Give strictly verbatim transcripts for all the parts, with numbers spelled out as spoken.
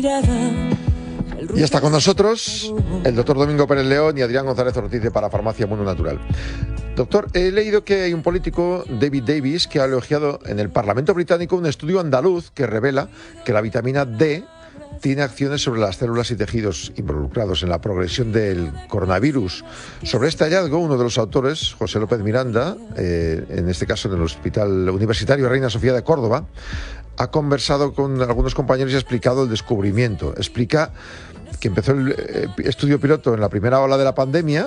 mirada. Y está con nosotros el doctor Domingo Pérez León y Adrián González Ortiz de para Farmacia Mundo Natural. Doctor, he leído que hay un político, David Davis, que ha elogiado en el Parlamento británico un estudio andaluz que revela que la vitamina D tiene acciones sobre las células y tejidos involucrados en la progresión del coronavirus. Sobre este hallazgo, uno de los autores, José López Miranda, eh, en este caso en el Hospital Universitario Reina Sofía de Córdoba, ha conversado con algunos compañeros y ha explicado el descubrimiento. Explica que empezó el eh, estudio piloto en la primera ola de la pandemia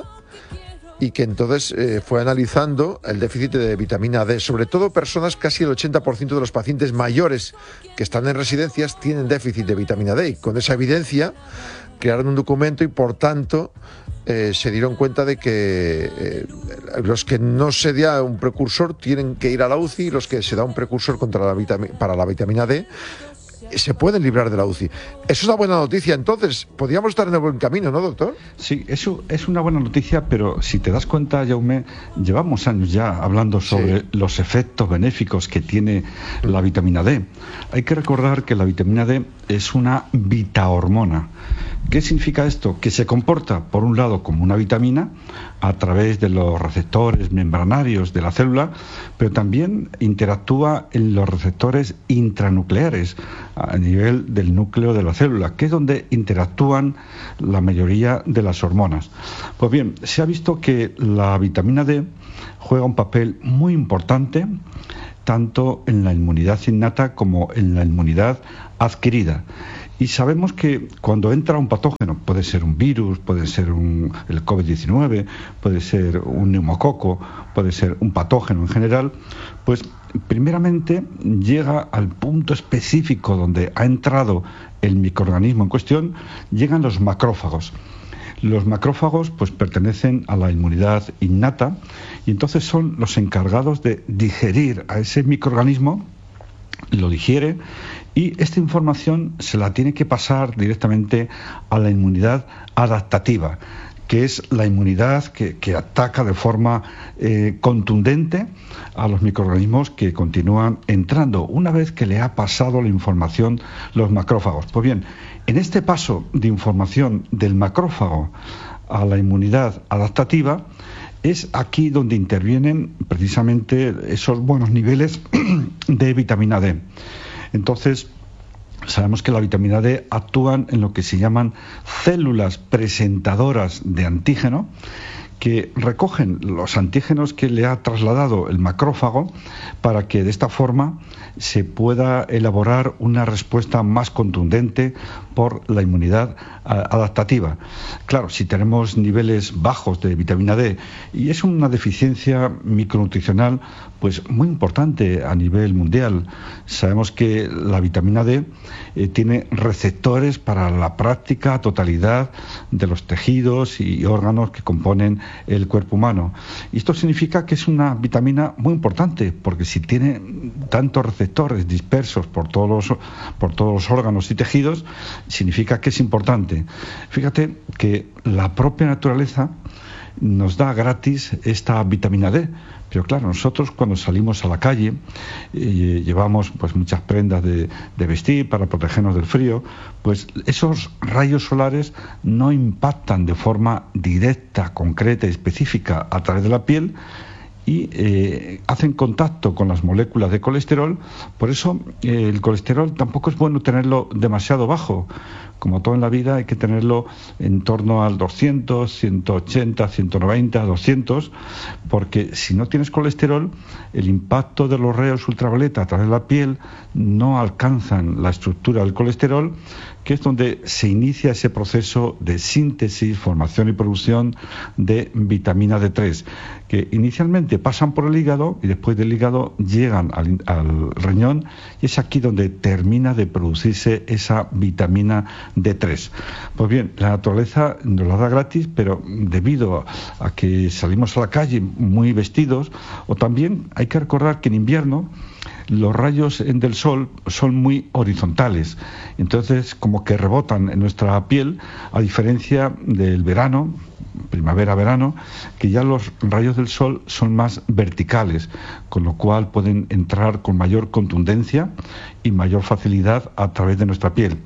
y que entonces eh, fue analizando el déficit de vitamina D. Sobre todo personas, casi el ochenta por ciento de los pacientes mayores que están en residencias tienen déficit de vitamina D. Y con esa evidencia crearon un documento y, por tanto, eh, se dieron cuenta de que eh, los que no se da un precursor tienen que ir a la U C I y los que se da un precursor contra la vitami- para la vitamina D se pueden librar de la U C I. Eso es una buena noticia. Entonces, podríamos estar en el buen camino, ¿no, doctor? Sí, eso es una buena noticia, pero si te das cuenta, Jaume, llevamos años ya hablando sobre sí. los efectos benéficos que tiene la vitamina D. Hay que recordar que la vitamina D es una vitahormona. ¿Qué significa esto? Que se comporta, por un lado, como una vitamina a través de los receptores membranarios de la célula, pero también interactúa en los receptores intranucleares, a nivel del núcleo de la célula, que es donde interactúan la mayoría de las hormonas. Pues bien, se ha visto que la vitamina D juega un papel muy importante tanto en la inmunidad innata como en la inmunidad adquirida. Y sabemos que cuando entra un patógeno, puede ser un virus, puede ser un, el COVID diecinueve, puede ser un neumococo, puede ser un patógeno en general, pues primeramente llega al punto específico donde ha entrado el microorganismo en cuestión, llegan los macrófagos. Los macrófagos pues pertenecen a la inmunidad innata y entonces son los encargados de digerir a ese microorganismo, lo digiere y esta información se la tiene que pasar directamente a la inmunidad adaptativa, que es la inmunidad que, que ataca de forma eh, contundente a los microorganismos que continúan entrando una vez que le ha pasado la información los macrófagos. Pues bien, en este paso de información del macrófago a la inmunidad adaptativa es aquí donde intervienen precisamente esos buenos niveles de vitamina D. Entonces, sabemos que la vitamina D actúan en lo que se llaman células presentadoras de antígeno, que recogen los antígenos que le ha trasladado el macrófago para que de esta forma se pueda elaborar una respuesta más contundente por la inmunidad adaptativa. Claro, si tenemos niveles bajos de vitamina D y es una deficiencia micronutricional pues muy importante a nivel mundial. Sabemos que la vitamina D eh, tiene receptores para la práctica totalidad de los tejidos y órganos que componen el cuerpo humano. Y esto significa que es una vitamina muy importante, porque si tiene tantos receptores dispersos por todos los, por todos los órganos y tejidos, significa que es importante. Fíjate que la propia naturaleza nos da gratis esta vitamina D. Pero claro, nosotros cuando salimos a la calle eh, llevamos pues muchas prendas de, de vestir para protegernos del frío, pues esos rayos solares no impactan de forma directa, concreta y específica a través de la piel y eh, hacen contacto con las moléculas de colesterol. Por eso eh, el colesterol tampoco es bueno tenerlo demasiado bajo. Como todo en la vida hay que tenerlo en torno al doscientos, ciento ochenta, ciento noventa, doscientos, porque si no tienes colesterol, el impacto de los rayos ultravioleta a través de la piel no alcanzan la estructura del colesterol, que es donde se inicia ese proceso de síntesis, formación y producción de vitamina D tres, que inicialmente pasan por el hígado y después del hígado llegan al, al riñón, y es aquí donde termina de producirse esa vitamina D tres. Pues bien, la naturaleza nos la da gratis, pero debido a que salimos a la calle muy vestidos, o también hay que recordar que en invierno los rayos del sol son muy horizontales, entonces como que rebotan en nuestra piel, a diferencia del verano, primavera-verano, que ya los rayos del sol son más verticales, con lo cual pueden entrar con mayor contundencia y mayor facilidad a través de nuestra piel.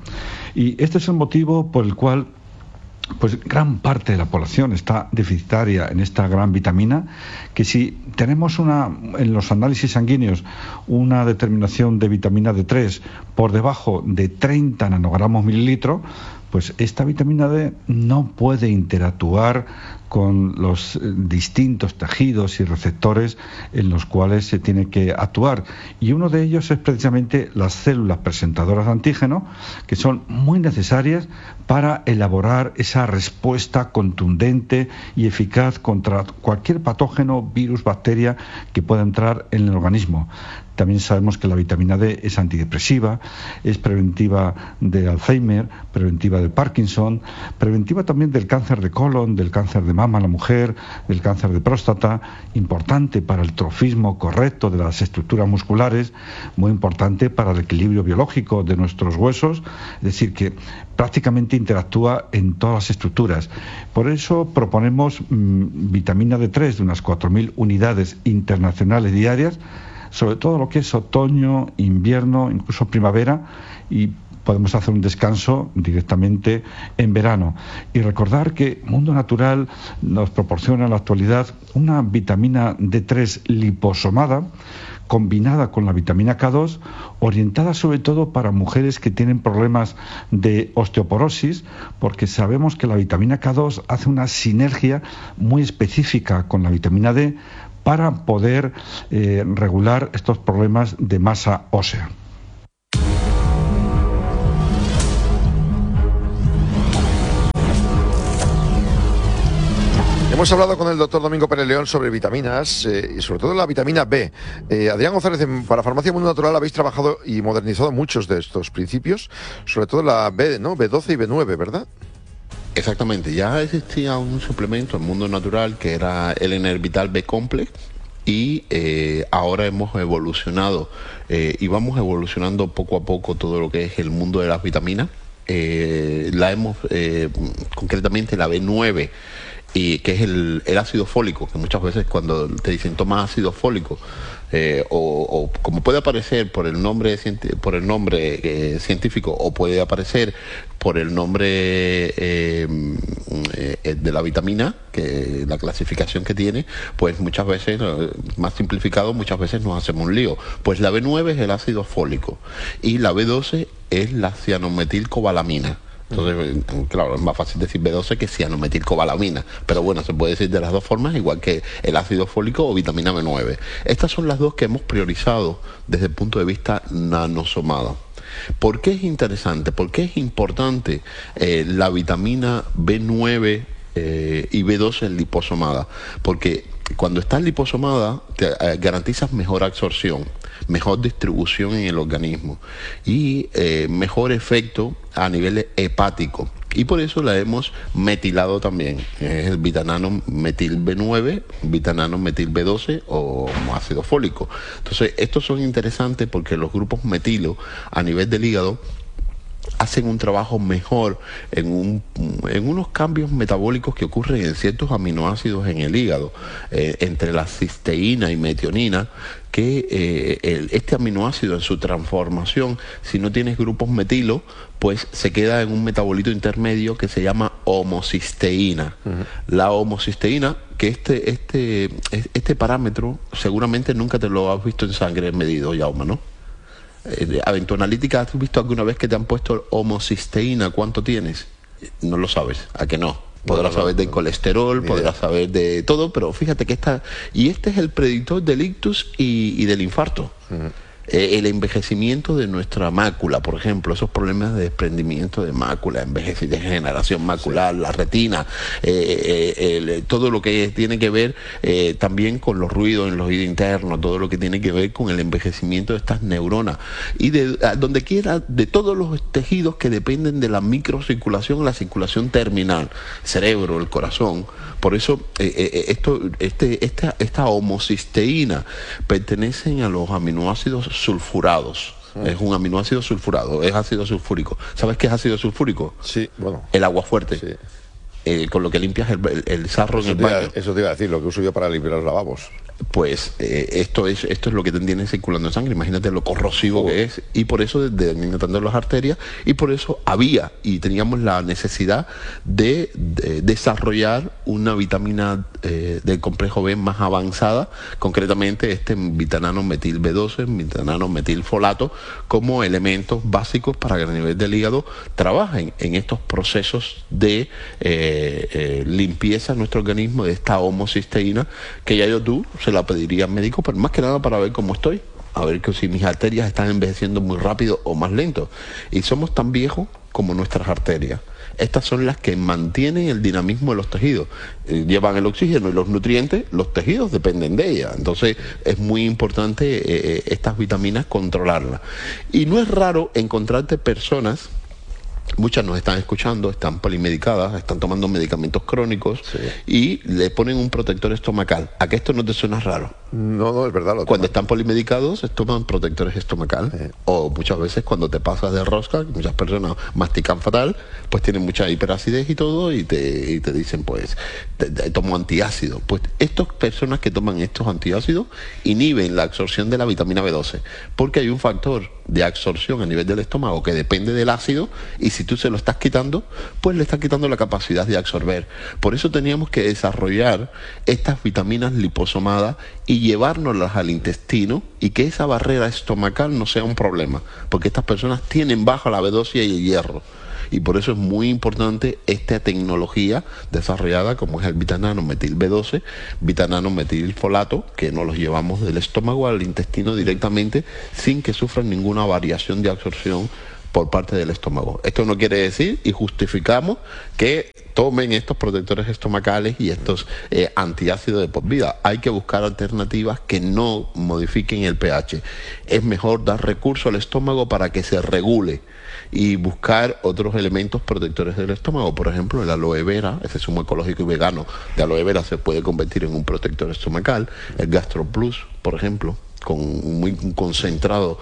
Y este es el motivo por el cual pues gran parte de la población está deficitaria en esta gran vitamina, que si tenemos una en los análisis sanguíneos una determinación de vitamina D tres por debajo de treinta nanogramos mililitro, pues esta vitamina D no puede interactuar con los distintos tejidos y receptores en los cuales se tiene que actuar. Y uno de ellos es precisamente las células presentadoras de antígeno, que son muy necesarias para elaborar esa respuesta contundente y eficaz contra cualquier patógeno, virus, bacteria que pueda entrar en el organismo. También sabemos que la vitamina D es antidepresiva, es preventiva de Alzheimer, preventiva de Parkinson, preventiva también del cáncer de colon, del cáncer de mama en la mujer, del cáncer de próstata, importante para el trofismo correcto de las estructuras musculares, muy importante para el equilibrio biológico de nuestros huesos, es decir, que prácticamente interactúa en todas las estructuras. Por eso proponemos mmm, vitamina D tres de unas cuatro mil unidades internacionales diarias, sobre todo lo que es otoño, invierno, incluso primavera, y podemos hacer un descanso directamente en verano. Y recordar que Mundo Natural nos proporciona en la actualidad una vitamina D tres liposomada, combinada con la vitamina K dos, orientada sobre todo para mujeres que tienen problemas de osteoporosis, porque sabemos que la vitamina K dos hace una sinergia muy específica con la vitamina D para poder eh, regular estos problemas de masa ósea. Hemos hablado con el doctor Domingo Pérez León sobre vitaminas eh, y sobre todo la vitamina B. Eh, Adrián González, para Farmacia Mundo Natural habéis trabajado y modernizado muchos de estos principios, sobre todo la B, ¿no? B doce y B nueve, ¿verdad? Exactamente, ya existía un suplemento en Mundo Natural que era el Enervital B Complex y eh, ahora hemos evolucionado eh, y vamos evolucionando poco a poco todo lo que es el mundo de las vitaminas. Eh, la hemos, eh, concretamente la B nueve, y que es el, el ácido fólico, que muchas veces cuando te dicen toma ácido fólico, eh, o, o como puede aparecer por el nombre por el nombre eh, científico, o puede aparecer por el nombre eh, eh, de la vitamina, que la clasificación que tiene, pues muchas veces, más simplificado, muchas veces nos hacemos un lío. Pues la B nueve es el ácido fólico y la B doce es la cianometilcobalamina. Entonces, claro, es más fácil decir B doce que cianometilcobalamina, pero bueno, se puede decir de las dos formas, igual que el ácido fólico o vitamina B nueve. Estas son las dos que hemos priorizado desde el punto de vista nanosomado. ¿Por qué es interesante? ¿Por qué es importante eh, la vitamina B nueve eh, y B doce en liposomada? Porque cuando está liposomada te eh, garantizas mejor absorción, mejor distribución en el organismo y eh, mejor efecto a nivel hepático. Y por eso la hemos metilado también. Es el vitanano metil B nueve, vitanano metil B doce o ácido fólico. Entonces, estos son interesantes porque los grupos metilo a nivel del hígado hacen un trabajo mejor en, un, en unos cambios metabólicos que ocurren en ciertos aminoácidos en el hígado, eh, entre la cisteína y metionina, que eh, el, este aminoácido en su transformación, si no tienes grupos metilo, pues se queda en un metabolito intermedio que se llama homocisteína. Uh-huh. La homocisteína, que este, este, este parámetro seguramente nunca te lo has visto en sangre medido, Jaume, ¿no? Eh, Aventoanalítica, ¿has visto alguna vez que te han puesto homocisteína? ¿Cuánto tienes? No lo sabes, ¿a que no? Podrás saber del colesterol, podrás saber de todo, pero fíjate que esta... Y este es el predictor del ictus y, y del infarto. Uh-huh. Eh, el envejecimiento de nuestra mácula, por ejemplo, esos problemas de desprendimiento de mácula, envejecimiento, degeneración macular, sí. La retina, eh, eh, el, todo lo que tiene que ver eh, también con los ruidos en los oídos internos, todo lo que tiene que ver con el envejecimiento de estas neuronas y de a, donde quiera, de todos los tejidos que dependen de la microcirculación, la circulación terminal, cerebro, el corazón. Por eso eh, eh, esto, este, esta, esta homocisteína pertenecen a los aminoácidos sulfurados. Mm. Es un aminoácido sulfurado, es ácido sulfúrico. ¿Sabes qué es ácido sulfúrico? Sí, bueno. El agua fuerte. Sí. Eh, con lo que limpias el, el, el sarro eso en el baño. baño. Eso te iba a decir, lo que uso yo para limpiar los lavabos. pues eh, esto es esto es lo que tiene circulando en sangre. Imagínate lo corrosivo oh. que es, y por eso desminatando las arterias, y por eso había y teníamos la necesidad de, de desarrollar una vitamina eh, del complejo B más avanzada, concretamente este vitanano metil B doce, vitanano metil folato, como elementos básicos para que a nivel del hígado trabajen en estos procesos de eh, eh, limpieza en nuestro organismo de esta homocisteína, que ya yo tú se la pediría al médico, pero más que nada para ver cómo estoy, a ver que si mis arterias están envejeciendo muy rápido o más lento. Y somos tan viejos como nuestras arterias. Estas son las que mantienen el dinamismo de los tejidos. Eh, llevan el oxígeno y los nutrientes, los tejidos dependen de ellas. Entonces es muy importante eh, estas vitaminas controlarlas. Y no es raro encontrarte personas, muchas nos están escuchando, están polimedicadas, están tomando medicamentos crónicos, sí, y le ponen un protector estomacal. ¿A que esto no te suena raro? No, no, es verdad. Lo cuando están polimedicados, se toman protectores estomacal. Sí. O muchas veces cuando te pasas de rosca, muchas personas mastican fatal, pues tienen mucha hiperacidez y todo, y te, y te dicen, pues, te, te, tomo antiácido. Pues estas personas que toman estos antiácidos inhiben la absorción de la vitamina B doce, porque hay un factor de absorción a nivel del estómago que depende del ácido, y si tú se lo estás quitando, pues le estás quitando la capacidad de absorber. Por eso teníamos que desarrollar estas vitaminas liposomadas y llevárnoslas al intestino, y que esa barrera estomacal no sea un problema, porque estas personas tienen baja la B doce y el hierro. Y por eso es muy importante esta tecnología desarrollada como es el vitanano metil B doce, vitanano metil folato, que nos los llevamos del estómago al intestino directamente sin que sufran ninguna variación de absorción por parte del estómago. Esto no quiere decir, y justificamos, que tomen estos protectores estomacales y estos eh, antiácidos de por vida. Hay que buscar alternativas que no modifiquen el pH. Es mejor dar recurso al estómago para que se regule y buscar otros elementos protectores del estómago. Por ejemplo, el aloe vera, ese zumo ecológico y vegano de aloe vera se puede convertir en un protector estomacal. El Gastro Plus, por ejemplo, con muy concentrado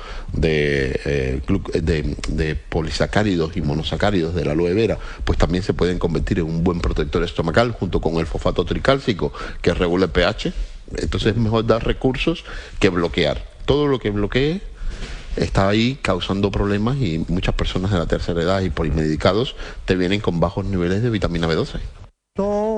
de, eh, de, de polisacáridos y monosacáridos de la aloe vera, pues también se pueden convertir en un buen protector estomacal, junto con el fosfato tricálcico que regula el pH. Entonces es mejor dar recursos que bloquear. Todo lo que bloquee está ahí causando problemas, y muchas personas de la tercera edad y polimedicados te vienen con bajos niveles de vitamina B doce.